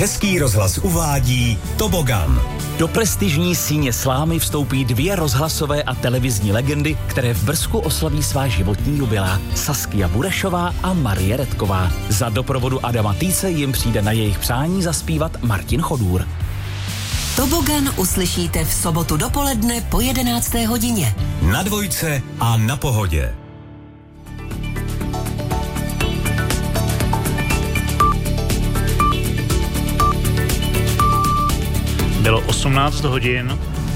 Český rozhlas uvádí Tobogan. Do prestižní síně slámy vstoupí 2 rozhlasové a televizní legendy, které v Brzku oslaví svá životní jubilea. Saskia Burešová a Marie Redková. Za doprovodu Adama Týce jim přijde na jejich přání zaspívat Martin Chodůr. Tobogan uslyšíte v sobotu dopoledne po 11. hodině. Na Dvojce a na Pohodě. Bylo 18 hodin.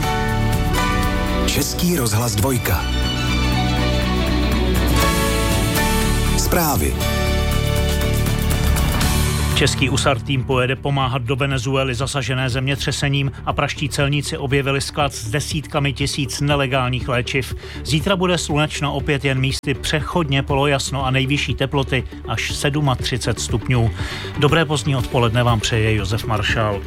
Český rozhlas 2. Zprávy. Český USAR tým pojede pomáhat do Venezuely zasažené zemětřesením a pražští celníci objevili sklad s desítkami tisíc nelegálních léčiv. Zítra bude slunečno, opět jen místy přechodně polojasno a nejvyšší teploty až 37 stupňů. Dobré pozdní odpoledne vám přeje Josef Maršál.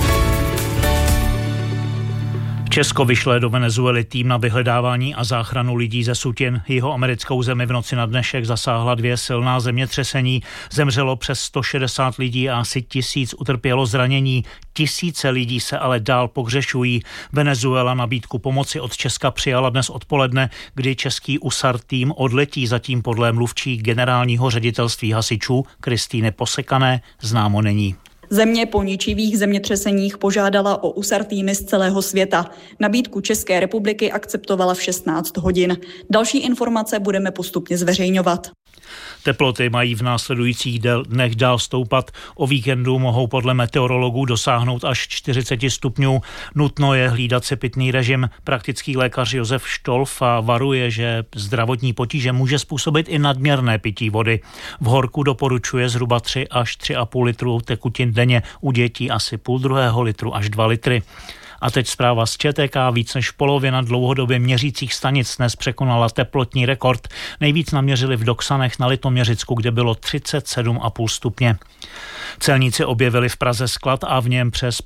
Česko vyšle do Venezuely tým na vyhledávání a záchranu lidí ze sutin. Jihoamerickou zemi v noci na dnešek zasáhla 2 silná zemětřesení. Zemřelo přes 160 lidí a asi 1000 utrpělo zranění. Tisíce lidí se ale dál pohřešují. Venezuela nabídku pomoci od Česka přijala dnes odpoledne, kdy český USAR tým odletí, zatím podle mluvčí generálního ředitelství hasičů Kristýny Posekané známo není. Země po ničivých zemětřeseních požádala o USAR týmy z celého světa. Nabídku České republiky akceptovala v 16 hodin. Další informace budeme postupně zveřejňovat. Teploty mají v následujících dnech dál stoupat. O víkendu mohou podle meteorologů dosáhnout až 40 stupňů. Nutno je hlídat si pitný režim. Praktický lékař Josef Štolf varuje, že zdravotní potíže může způsobit i nadměrné pití vody. V horku doporučuje zhruba 3 až 3,5 litru tekutin denně, u dětí asi půl druhého litru až 2 litry. A teď zpráva z ČTK. Víc než polovina dlouhodobě měřících stanic dnes překonala teplotní rekord. Nejvíc naměřili v Doksanech na Litoměřicku, kde bylo 37,5 stupně. Celníci objevili v Praze sklad a v něm přes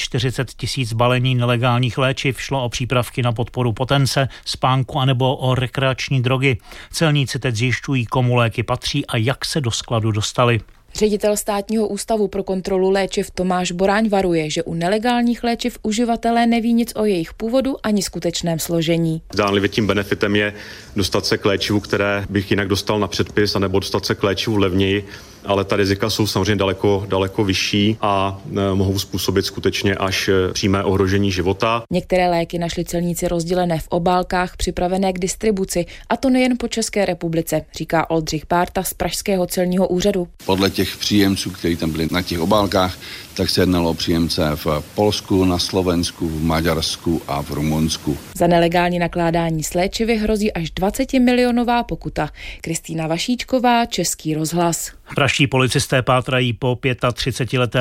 45 000 balení nelegálních léčiv. Šlo o přípravky na podporu potence, spánku anebo o rekreační drogy. Celníci teď zjišťují, komu léky patří a jak se do skladu dostali. Ředitel Státního ústavu pro kontrolu léčiv Tomáš Boráň varuje, že u nelegálních léčiv uživatelé neví nic o jejich původu ani skutečném složení. Zdánlivě tím benefitem je dostat se k léčivu, které bych jinak dostal na předpis, anebo dostat se k léčivu levněji, ale ta rizika jsou samozřejmě daleko vyšší a mohou způsobit skutečně až přímé ohrožení života. Některé léky našli celníci rozdělené v obálkách připravené k distribuci, a to nejen po České republice, říká Oldřich Bárta z pražského celního úřadu. Podle těch příjemců, kteří tam byli na těch obálkách, tak se jednalo o příjemce v Polsku, na Slovensku, v Maďarsku a v Rumunsku. Za nelegální nakládání s léčivy hrozí až 20milionová pokuta. Kristýna Vašíčková, Český rozhlas. Pražští policisté pátrají po 35leté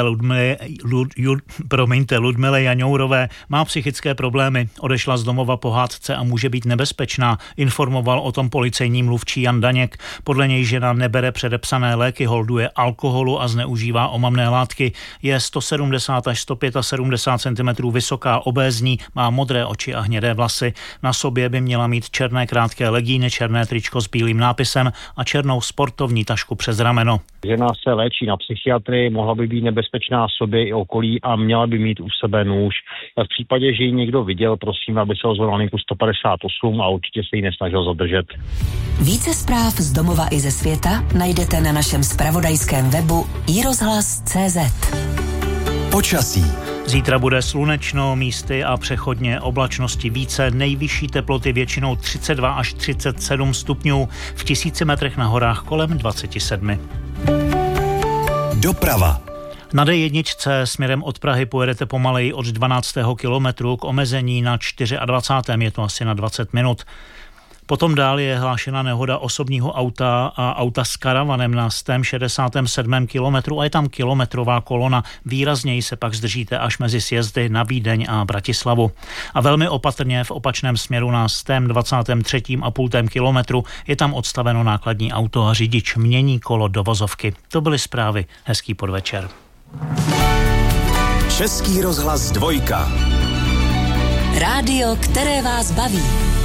Ludmile Jaňourové. Má psychické problémy, odešla z domova po hádce a může být nebezpečná, informoval o tom policejní mluvčí Jan Daněk. Podle něj žena nebere předepsané léky, holduje alkoholu a zneužívá omamné látky. Je 170 až 175 cm vysoká, obézní, má modré oči a hnědé vlasy. Na sobě by měla mít černé krátké legíny, černé tričko s bílým nápisem a černou sportovní tašku přes rameno. Žena se léčí na psychiatrii, mohla by být nebezpečná sobě i okolí a měla by mít u sebe nůž. V případě, že ji někdo viděl, prosím, aby se ozval na linku 158 a určitě se jí nesnažil zadržet. Více zpráv z domova i ze světa najdete na našem zpravodajském webu iRozhlas.cz. Počasí. Zítra bude slunečno, místy a přechodně oblačnosti více, nejvyšší teploty většinou 32 až 37 stupňů, v 1000 metrech na horách kolem 27. Doprava. Na D1 směrem od Prahy pojedete pomaleji od 12. kilometru, k omezení na 24. je to asi na 20 minut. Potom dál je hlášena nehoda osobního auta a auta s karavanem na 167. kilometru a je tam kilometrová kolona. Výrazněji se pak zdržíte až mezi sjezdy na Vídeň a Bratislavu. A velmi opatrně v opačném směru na 123,5 kilometru je tam odstaveno nákladní auto a řidič mění kolo do vozovky. To byly zprávy. Hezký podvečer. Český rozhlas 2. Rádio, které vás baví.